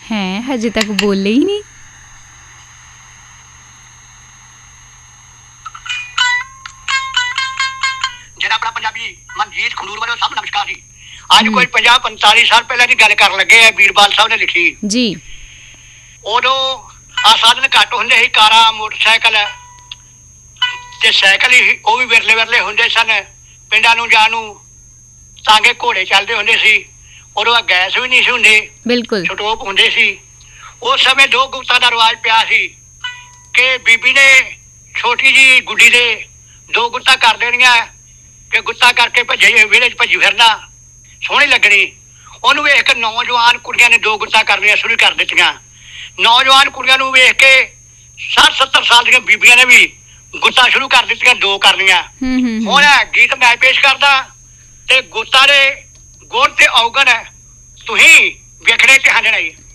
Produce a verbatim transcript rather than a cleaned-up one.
ਹੈ ਹਜੇ ਤੱਕ ਬੋਲੇ ਹੀ ਨਹੀਂ। ਜਿਹੜਾ ਆਪਣਾ ਪੰਜਾਬੀ ਮਨਜੀਤ ਖੰਡੂਰ ਵਾਲੇ ਸਭ ਨਮਸਕਾਰ ਜੀ। ਅੱਜ ਕੋਈ ਪੰਜਾਹ ਪੰਤਾਲੀ ਸਾਲ ਪਹਿਲਾਂ ਦੀ ਗੱਲ ਕਰਨ ਲੱਗੇ ਆ, ਵੀਰਬਾਲ ਸਾਹਿਬ ਨੇ ਲਿਖੀ ਜੀ। ਉਦੋਂ ਆ ਸਾਧਨ ਘੱਟ ਹੁੰਦੇ ਸੀ, ਕਾਰਾਂ ਮੋਟਰਸਾਈਕਲ ਤੇ ਸਾਈਕਲ ਹੀ ਉਹ ਵੀ ਵਿਰਲੇ ਵਿਰਲੇ ਹੁੰਦੇ ਸਨ। ਪਿੰਡਾਂ ਨੂੰ ਜਾਣ ਨੂੰ ਤਾਂਗੇ ਘੋੜੇ ਚੱਲਦੇ ਹੁੰਦੇ ਸੀ। ਉਦੋਂ ਗੈਸ ਵੀ ਨਹੀਂ ਸੀ ਹੁੰਦੇ, ਬਿਲਕੁਲ ਸਟੋਪ ਹੁੰਦੇ ਸੀ। ਉਸ ਸਮੇਂ ਦੋ ਗੁੱਤਾਂ ਦਾ ਰਿਵਾਜ ਪਿਆ ਸੀ ਕਿ ਬੀਬੀ ਨੇ ਛੋਟੀ ਜੀ ਗੁੱਡੀ ਦੇ ਦੋ ਗੁੱਤਾਂ ਕਰ ਦੇਣੀਆਂ ਕਿ ਗੁੱਤਾਂ ਕਰਕੇ ਭੱਜੇ ਵਿਹੜੇ 'ਚ ਭੱਜੀ ਫਿਰਨਾ ਸੋਹਣੀ ਲੱਗਣੀ। ਉਹਨੂੰ ਵੇਖ ਕੇ ਨੌਜਵਾਨ ਕੁੜੀਆਂ ਨੇ ਦੋ ਗੁੱਤਾਂ ਕਰਨੀਆਂ ਸ਼ੁਰੂ ਕਰ ਦਿੱਤੀਆਂ। ਨੌਜਵਾਨ ਕੁੜੀਆਂ ਨੂੰ ਵੇਖ ਕੇ ਸੱਠ ਸੱਤਰ ਸਾਲ ਦੀਆਂ ਬੀਬੀਆਂ ਨੇ ਵੀ ਗੁੱਤਾਂ ਸ਼ੁਰੂ ਕਰ ਦਿੱਤੀਆਂ, ਦੋ ਕਰਨੀਆਂ। ਹੁਣ ਗੀਤ ਮੈਂ ਪੇਸ਼ ਕਰਦਾ ਤੇ ਗੁੱਤਾਂ ਦੇ ਗੁਣ ਤੇ ਔਗਣ ਤੁਸੀਂ ਵੇਖਣੇ ਚਾਹੁੰਦੇ ਨੇ।